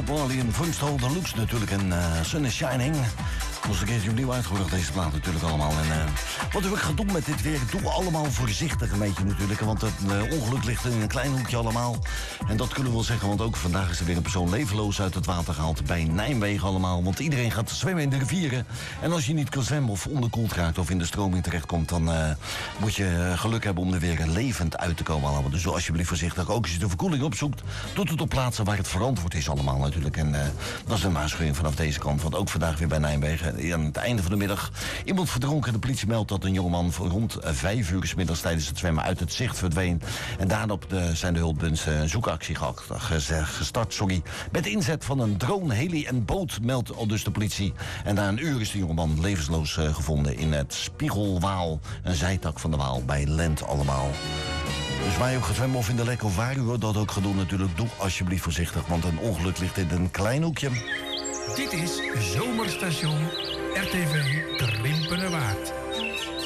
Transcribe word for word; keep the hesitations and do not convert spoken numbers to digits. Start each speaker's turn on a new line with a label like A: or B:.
A: Marley en Funstall Deluxe natuurlijk. En uh, Sun is Shining. Nog een keertje opnieuw uitgebracht, deze plaat natuurlijk allemaal. En uh, wat heb ik gaan doen met dit weer? Doe allemaal voorzichtig een beetje natuurlijk. Want het uh, ongeluk ligt in een klein hoekje allemaal. En dat kunnen we wel zeggen, want ook vandaag is er weer een persoon levenloos uit het water gehaald bij Nijmegen allemaal. Want iedereen gaat zwemmen in de rivieren. En als je niet kan zwemmen of onderkoeld raakt of in de stroming terechtkomt, dan uh, moet je geluk hebben om er weer levend uit te komen allemaal. Dus alsjeblieft voorzichtig. Ook als je de verkoeling opzoekt, doet het op plaatsen waar het verantwoord is allemaal natuurlijk. En uh, dat is een waarschuwing vanaf deze kant. Want ook vandaag weer bij Nijmegen. Aan het einde van de middag iemand verdronken. De politie meldt dat een jongeman rond vijf uur 's middags tijdens het zwemmen uit het zicht verdween. En daarop de, zijn de hulpdiensten een zoekactie gestart. Sorry, met inzet van een drone, heli en boot, meldt al dus de politie. En na een uur is de jongeman levensloos uh, gevonden in het Spiegelwaal, een zijtak van de Waal bij Lent allemaal. Dus waar je ook gaat zwemmen of in de lek of waar u dat ook gaat doen natuurlijk, doe alsjeblieft voorzichtig, want een ongeluk ligt in een klein hoekje.
B: Dit is Zomerstation R T V Krimpen.